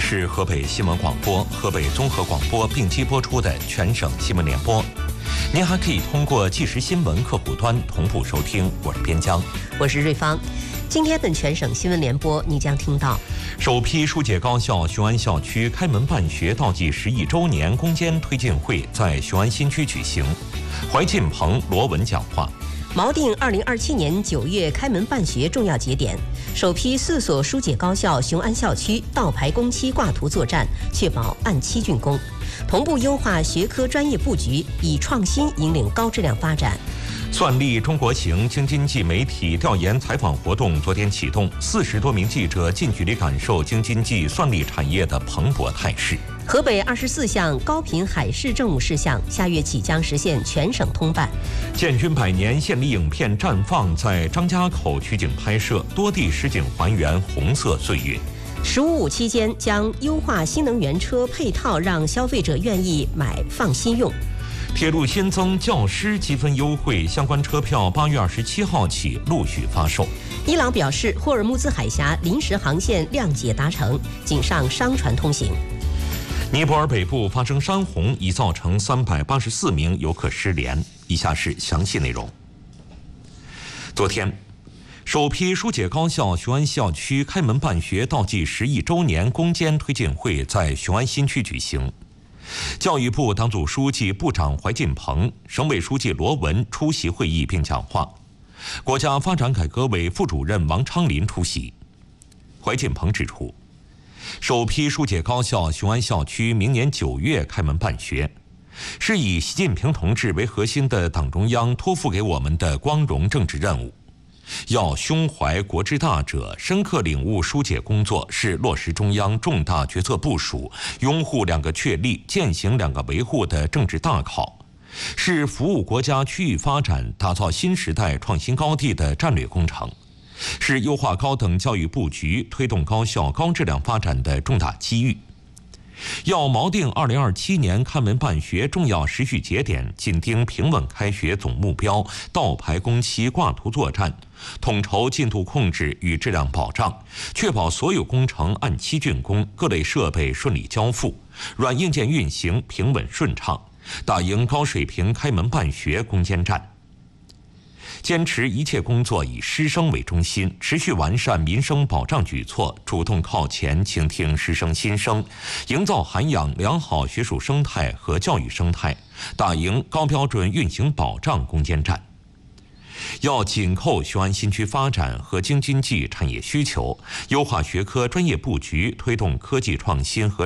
是河北新闻广播、河北综合广播并机播出的全省新闻联播。您还可以通过即时新闻客户端同步收听。我是边疆， 我是瑞芳。今天的全省新闻联播，你将听到： 首批疏解高校雄安校区开门办学倒计时1周年攻坚推进会在雄安新区举行，怀进鹏、罗文讲话。 锚定2027年9月开门办学重要节点，首批4所疏解高校雄安校区倒排工期挂图作战，确保按期竣工，同步优化学科专业布局，以创新引领高质量发展。 算力中国行京津冀媒体调研采访活动昨天启动，40多名记者近距离感受京津冀算力产业的蓬勃态势。 河北24项高频海事政务事项下月起将实现全省通办。 建军100年献礼影片绽放在张家口取景拍摄，多地实景还原红色岁月。 “15+5”期间将优化新能源车配套，让消费者愿意买放心用。 铁路新增教师积分优惠，相关车票8月27号起陆续发售。 伊朗表示，霍尔木兹海峡临时航线谅解达成，仅上商船通行。 尼泊尔北部发生山洪，已造成384名游客失联。以下是详细内容。昨天，首批疏解高校雄安校区开门办学倒计时1周年攻坚推进会在雄安新区举行。教育部党组书记、部长怀进鹏、省委书记罗文出席会议并讲话，国家发展改革委副主任王昌林出席。怀进鹏指出，首批疏解高校雄安校区明年9月开门办学，是以习近平同志为核心的党中央托付给我们的光荣政治任务。要胸怀国之大者，深刻领悟疏解工作是落实中央重大决策部署、拥护2个确立、践行2个维护的政治大考，是服务国家区域发展、打造新时代创新高地的战略工程，是优化高等教育布局、推动高校高质量发展的重大机遇。要锚定2027年开门办学重要时序节点，紧盯平稳开学总目标，倒排工期挂图作战，统筹进度控制与质量保障，确保所有工程按期竣工，各类设备顺利交付，软硬件运行平稳顺畅，打赢高水平开门办学攻坚战。坚持一切工作以师生为中心，持续完善民生保障举措，主动靠前倾听师生心声，营造涵养良好学术生态和教育生态，打赢高标准运行保障攻坚战。要紧扣雄安新区发展和京津冀产业需求，优化学科专业布局，推动科技创新和